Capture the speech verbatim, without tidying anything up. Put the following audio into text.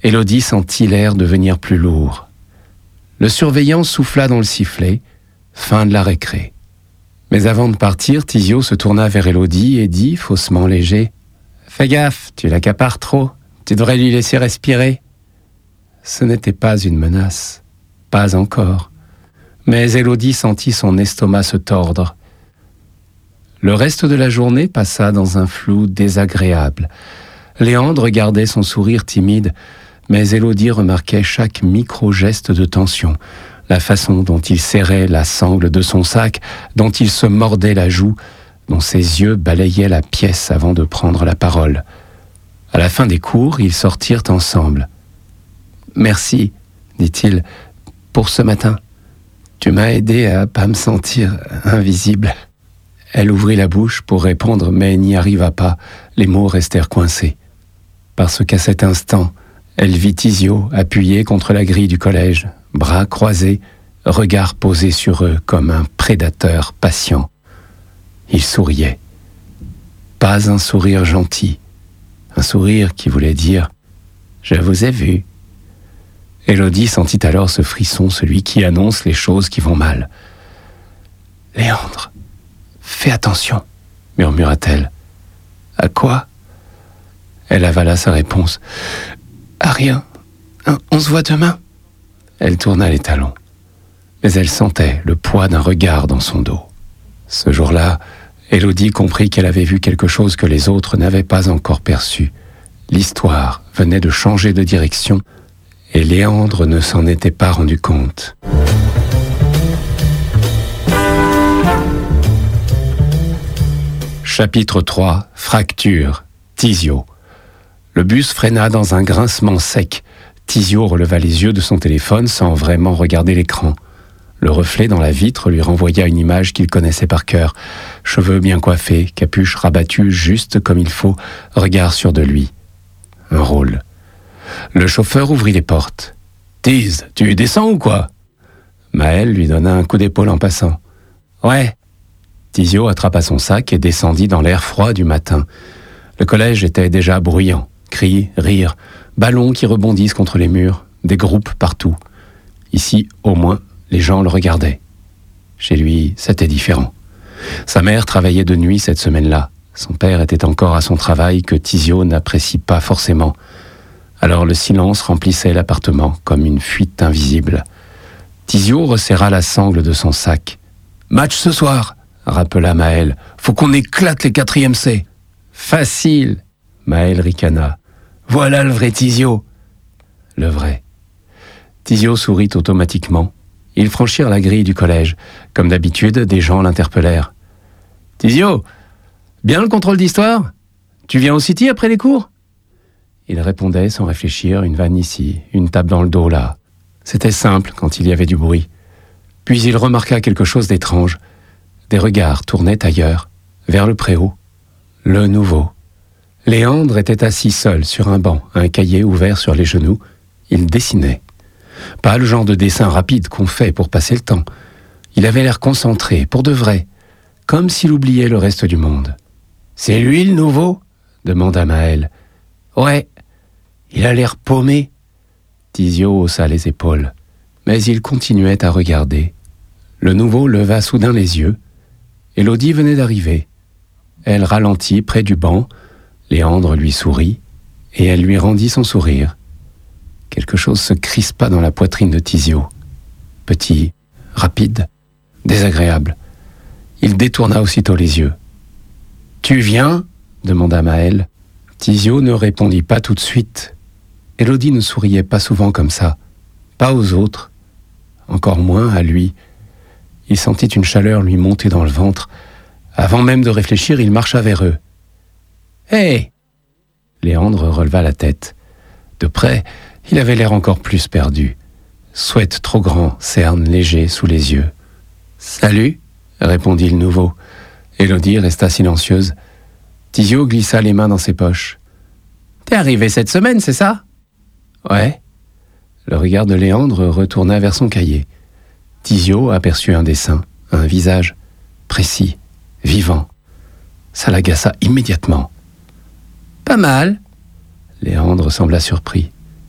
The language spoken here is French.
Élodie sentit l'air devenir plus lourd. Le surveillant souffla dans le sifflet, fin de la récré. Mais avant de partir, Tizio se tourna vers Élodie et dit, faussement léger, « Fais gaffe, tu l'accapares trop, tu devrais lui laisser respirer. » Ce n'était pas une menace, pas encore. Mais Élodie sentit son estomac se tordre. Le reste de la journée passa dans un flou désagréable. Léandre gardait son sourire timide, mais Élodie remarquait chaque micro-geste de tension, la façon dont il serrait la sangle de son sac, dont il se mordait la joue, dont ses yeux balayaient la pièce avant de prendre la parole. À la fin des cours, ils sortirent ensemble. « Merci, dit-il, pour ce matin. Tu m'as aidé à pas me sentir invisible. » Elle ouvrit la bouche pour répondre, mais n'y arriva pas. Les mots restèrent coincés. Parce qu'à cet instant, elle vit Tizio appuyé contre la grille du collège, bras croisés, regard posé sur eux comme un prédateur patient. Il souriait. Pas un sourire gentil, un sourire qui voulait dire « Je vous ai vu ». Élodie sentit alors ce frisson, celui qui annonce les choses qui vont mal. « Léandre, fais attention », murmura-t-elle. « À quoi ?» Elle avala sa réponse. « À rien. On se voit demain. » Elle tourna les talons. Mais elle sentait le poids d'un regard dans son dos. Ce jour-là, Élodie comprit qu'elle avait vu quelque chose que les autres n'avaient pas encore perçu. L'histoire venait de changer de direction et Léandre ne s'en était pas rendu compte. Chapitre trois. Fracture. Tizio. Le bus freina dans un grincement sec. Tizio releva les yeux de son téléphone sans vraiment regarder l'écran. Le reflet dans la vitre lui renvoya une image qu'il connaissait par cœur. Cheveux bien coiffés, capuche rabattue juste comme il faut, regard sûr de lui. Un rôle. Le chauffeur ouvrit les portes. « Tiz, tu descends ou quoi ?» Maël lui donna un coup d'épaule en passant. « Ouais. » Tizio attrapa son sac et descendit dans l'air froid du matin. Le collège était déjà bruyant. Cris, rires, ballons qui rebondissent contre les murs, des groupes partout. Ici, au moins, les gens le regardaient. Chez lui, c'était différent. Sa mère travaillait de nuit cette semaine-là. Son père était encore à son travail que Tizio n'apprécie pas forcément. Alors le silence remplissait l'appartement comme une fuite invisible. Tizio resserra la sangle de son sac. « Match ce soir !» rappela Maël. « Faut qu'on éclate les quatrième C !»« Facile !» Maël ricana. « Voilà le vrai Tizio !» Le vrai. Tizio sourit automatiquement. Ils franchirent la grille du collège. Comme d'habitude, des gens l'interpellèrent. « Tizio, bien le contrôle d'histoire ? Tu viens au City après les cours ?» Il répondait sans réfléchir, une vanne ici, une tape dans le dos là. C'était simple quand il y avait du bruit. Puis il remarqua quelque chose d'étrange. Des regards tournaient ailleurs, vers le préau. Le nouveau. Léandre était assis seul sur un banc, un cahier ouvert sur les genoux. Il dessinait. Pas le genre de dessin rapide qu'on fait pour passer le temps. Il avait l'air concentré, pour de vrai, comme s'il oubliait le reste du monde. « C'est lui le nouveau ?» demanda Maël. « Ouais. Il a l'air paumé. » Tizio haussa les épaules. Mais il continuait à regarder. Le nouveau leva soudain les yeux. Élodie venait d'arriver. Elle ralentit près du banc. Léandre lui sourit, et elle lui rendit son sourire. Quelque chose se crispa dans la poitrine de Tizio. Petit, rapide, désagréable. Il détourna aussitôt les yeux. « Tu viens ?» demanda Maël. Tizio ne répondit pas tout de suite. Élodie ne souriait pas souvent comme ça. Pas aux autres. Encore moins à lui. Il sentit une chaleur lui monter dans le ventre. Avant même de réfléchir, il marcha vers eux. « Hé !» Léandre releva la tête. De près, il avait l'air encore plus perdu. Souhait trop grand, cerne léger sous les yeux. « Salut !» répondit le nouveau. Élodie resta silencieuse. Tizio glissa les mains dans ses poches. « T'es arrivé cette semaine, c'est ça ?»« Ouais. » Le regard de Léandre retourna vers son cahier. Tizio aperçut un dessin, un visage, précis, vivant. Ça l'agaça immédiatement. « Pas mal !» Léandre sembla surpris.